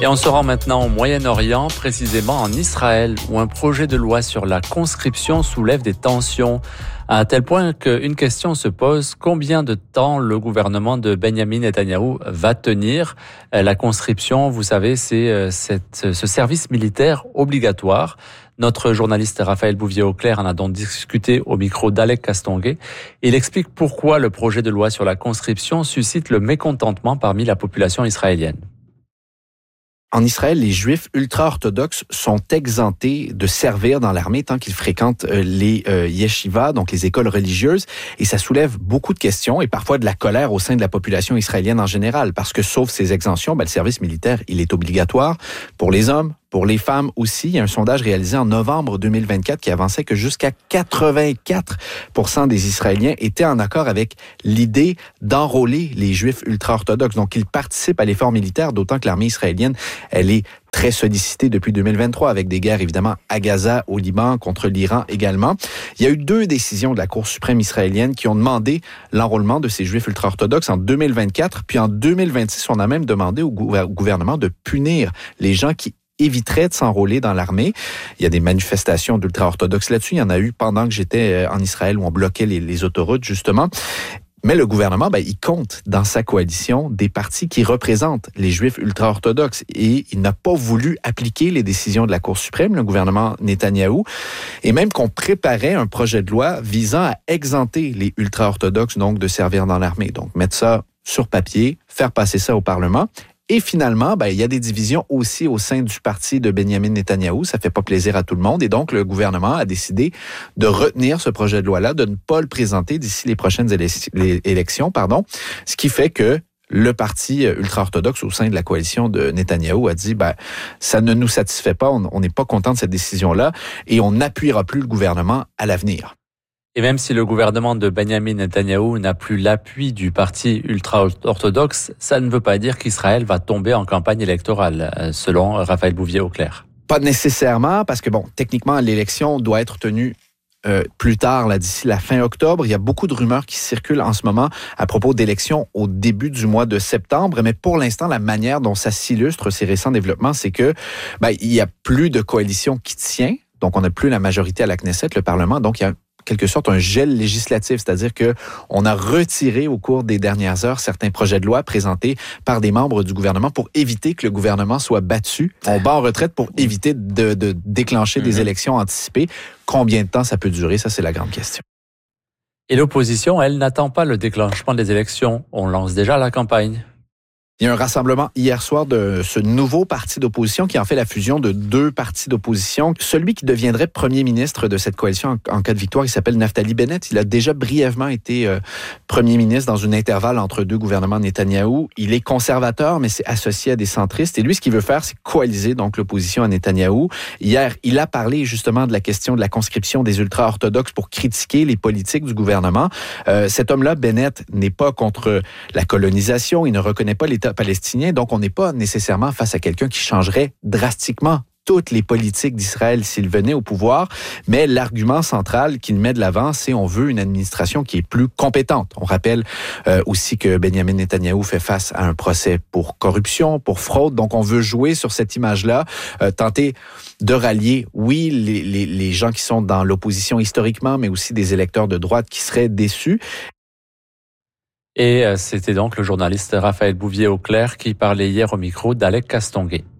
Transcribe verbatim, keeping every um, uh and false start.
Et on se rend maintenant au Moyen-Orient, précisément en Israël, où un projet de loi sur la conscription soulève des tensions, à tel point qu'une question se pose: combien de temps le gouvernement de Benyamin Netanyahou va tenir? La conscription, vous savez, c'est cette, ce service militaire obligatoire. Notre journaliste Raphaël Bouvier-Auclair en a donc discuté au micro d'Alec Castonguay. Il explique pourquoi le projet de loi sur la conscription suscite le mécontentement parmi la population israélienne. En Israël, les Juifs ultra-orthodoxes sont exemptés de servir dans l'armée tant qu'ils fréquentent les euh, yeshivas, donc les écoles religieuses, et ça soulève beaucoup de questions et parfois de la colère au sein de la population israélienne en général, parce que sauf ces exemptions, ben, le service militaire, il est obligatoire pour les hommes, pour les femmes aussi. Il y a un sondage réalisé en novembre deux mille vingt-quatre qui avançait que jusqu'à quatre-vingt-quatre pour cent des Israéliens étaient en accord avec l'idée d'enrôler les Juifs ultra-orthodoxes. Donc, ils participent à l'effort militaire, d'autant que l'armée israélienne, elle est très sollicitée depuis deux mille vingt-trois, avec des guerres évidemment à Gaza, au Liban, contre l'Iran également. Il y a eu deux décisions de la Cour suprême israélienne qui ont demandé l'enrôlement de ces Juifs ultra-orthodoxes en deux mille vingt-quatre. Puis en deux mille vingt-six, on a même demandé au gouvernement de punir les gens qui éviterait de s'enrôler dans l'armée. Il y a des manifestations d'ultra-orthodoxes là-dessus. Il y en a eu pendant que j'étais en Israël où on bloquait les, les autoroutes, justement. Mais le gouvernement, ben, il compte dans sa coalition des partis qui représentent les Juifs ultra-orthodoxes et il n'a pas voulu appliquer les décisions de la Cour suprême, le gouvernement Netanyahou, et même qu'on préparait un projet de loi visant à exempter les ultra-orthodoxes donc de servir dans l'armée. Donc, mettre ça sur papier, faire passer ça au Parlement. Et finalement, ben, il y a des divisions aussi au sein du parti de Benyamin Netanyahou. Ça fait pas plaisir à tout le monde. Et donc, le gouvernement a décidé de retenir ce projet de loi-là, de ne pas le présenter d'ici les prochaines élections. Pardon. Ce qui fait que le parti ultra-orthodoxe au sein de la coalition de Netanyahou a dit, ben, ça ne nous satisfait pas, on n'est pas content de cette décision-là et on n'appuiera plus le gouvernement à l'avenir. Et même si le gouvernement de Benyamin Netanyahou n'a plus l'appui du parti ultra-orthodoxe, ça ne veut pas dire qu'Israël va tomber en campagne électorale, selon Raphaël Bouvier-Auclair. Pas nécessairement, parce que bon, techniquement, l'élection doit être tenue euh, plus tard, là, d'ici la fin octobre. Il y a beaucoup de rumeurs qui circulent en ce moment à propos d'élections au début du mois de septembre. Mais pour l'instant, la manière dont ça s'illustre, ces récents développements, c'est que ben, il y a plus de coalition qui tient. Donc, on n'a plus la majorité à la Knesset, le Parlement. Donc, il y a quelque sorte un gel législatif, c'est-à-dire que on a retiré au cours des dernières heures certains projets de loi présentés par des membres du gouvernement pour éviter que le gouvernement soit battu. On bat en retraite pour éviter de, de déclencher mm-hmm. des élections anticipées. Combien de temps ça peut durer? Ça, c'est la grande question. Et l'opposition, elle, n'attend pas le déclenchement des élections. On lance déjà la campagne. Il y a un rassemblement hier soir de ce nouveau parti d'opposition qui en fait la fusion de deux partis d'opposition. Celui qui deviendrait premier ministre de cette coalition en, en cas de victoire, il s'appelle Naftali Bennett. Il a déjà brièvement été euh, premier ministre dans un intervalle entre deux gouvernements Netanyahou. Il est conservateur, mais c'est associé à des centristes. Et lui, ce qu'il veut faire, c'est coaliser donc l'opposition à Netanyahou. Hier, il a parlé justement de la question de la conscription des ultra-orthodoxes pour critiquer les politiques du gouvernement. Euh, cet homme-là, Bennett, n'est pas contre la colonisation. Il ne reconnaît pas l'État palestinien. Donc, on n'est pas nécessairement face à quelqu'un qui changerait drastiquement toutes les politiques d'Israël s'il venait au pouvoir. Mais l'argument central qu'il met de l'avant, c'est on veut une administration qui est plus compétente. On rappelle euh, aussi que Benyamin Netanyahou fait face à un procès pour corruption, pour fraude. Donc, on veut jouer sur cette image-là, euh, tenter de rallier, oui, les, les, les gens qui sont dans l'opposition historiquement, mais aussi des électeurs de droite qui seraient déçus. Et c'était donc le journaliste Raphaël Bouvier-Auclair qui parlait hier au micro d'Alec Castonguay.